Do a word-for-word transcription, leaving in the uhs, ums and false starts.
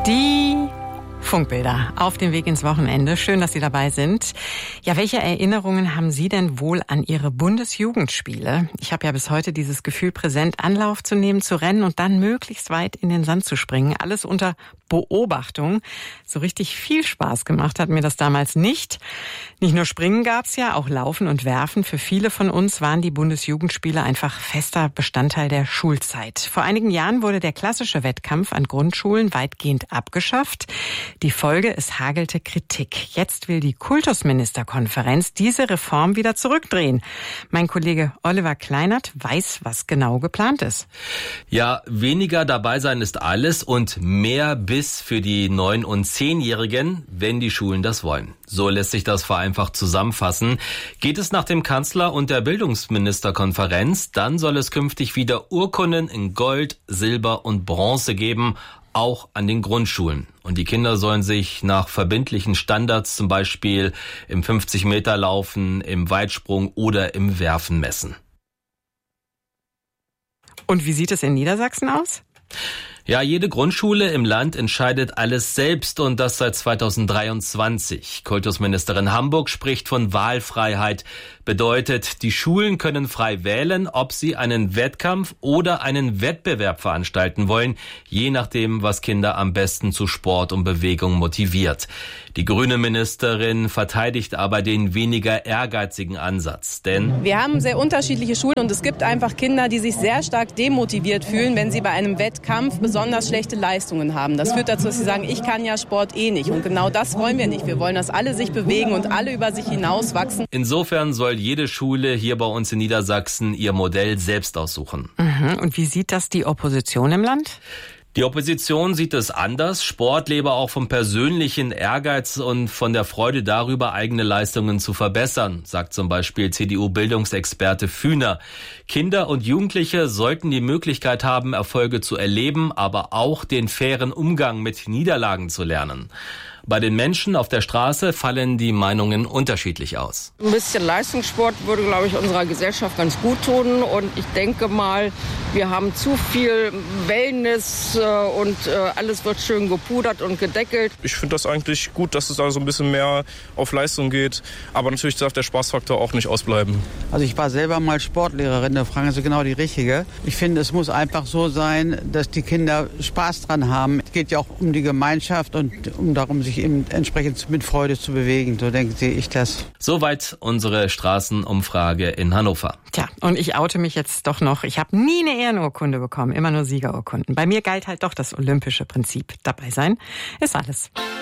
Die Funkbilder auf dem Weg ins Wochenende. Schön, dass Sie dabei sind. Ja, welche Erinnerungen haben Sie denn wohl an Ihre Bundesjugendspiele? Ich habe ja bis heute dieses Gefühl präsent, Anlauf zu nehmen, zu rennen und dann möglichst weit in den Sand zu springen. Alles unter Beobachtung. So richtig viel Spaß gemacht hat mir das damals nicht. Nicht nur Springen gab's ja, auch Laufen und Werfen. Für viele von uns waren die Bundesjugendspiele einfach fester Bestandteil der Schulzeit. Vor einigen Jahren wurde der klassische Wettkampf an Grundschulen weitgehend abgeschafft. Die Folge, es hagelte Kritik. Jetzt will die Kultusministerkonferenz diese Reform wieder zurückdrehen. Mein Kollege Oliver Kleinert weiß, was genau geplant ist. Ja, weniger dabei sein ist alles und mehr Biss für die neun- und zehnjährigen, wenn die Schulen das wollen. So lässt sich das vereinfacht zusammenfassen. Geht es nach dem Kanzler und der Bildungsministerkonferenz, dann soll es künftig wieder Urkunden in Gold, Silber und Bronze geben, auch an den Grundschulen. Und die Kinder sollen sich nach verbindlichen Standards, zum Beispiel im fünfzig-Meter-Laufen, im Weitsprung oder im Werfen messen. Und wie sieht es in Niedersachsen aus? Ja, jede Grundschule im Land entscheidet alles selbst und das seit zweitausenddreiundzwanzig. Kultusministerin Hamburg spricht von Wahlfreiheit. Bedeutet, die Schulen können frei wählen, ob sie einen Wettkampf oder einen Wettbewerb veranstalten wollen, je nachdem, was Kinder am besten zu Sport und Bewegung motiviert. Die grüne Ministerin verteidigt aber den weniger ehrgeizigen Ansatz, denn wir haben sehr unterschiedliche Schulen und es gibt einfach Kinder, die sich sehr stark demotiviert fühlen, wenn sie bei einem Wettkampf besonders schlechte Leistungen haben. Das führt dazu, dass sie sagen, ich kann ja Sport eh nicht. Und genau das wollen wir nicht. Wir wollen, dass alle sich bewegen und alle über sich hinauswachsen. Insofern soll jede Schule hier bei uns in Niedersachsen ihr Modell selbst aussuchen. Mhm. Und wie sieht das die Opposition im Land? Die Opposition sieht es anders. Sport lebe auch vom persönlichen Ehrgeiz und von der Freude darüber, eigene Leistungen zu verbessern, sagt zum Beispiel C D U-Bildungsexperte Fühner. Kinder und Jugendliche sollten die Möglichkeit haben, Erfolge zu erleben, aber auch den fairen Umgang mit Niederlagen zu lernen. Bei den Menschen auf der Straße fallen die Meinungen unterschiedlich aus. Ein bisschen Leistungssport würde, glaube ich, unserer Gesellschaft ganz gut tun. Und ich denke mal, wir haben zu viel Wellness und alles wird schön gepudert und gedeckelt. Ich finde das eigentlich gut, dass es da so ein bisschen mehr auf Leistung geht. Aber natürlich darf der Spaßfaktor auch nicht ausbleiben. Also ich war selber mal Sportlehrerin, da fragen Sie genau die Richtige. Ich finde, es muss einfach so sein, dass die Kinder Spaß dran haben. Es geht ja auch um die Gemeinschaft und um darum, sich eben entsprechend mit Freude zu bewegen. So denke ich das. Soweit unsere Straßenumfrage in Hannover. Tja, und ich oute mich jetzt doch noch. Ich habe nie eine Ehrenurkunde bekommen, immer nur Siegerurkunden. Bei mir galt halt doch das olympische Prinzip. Dabei sein ist alles.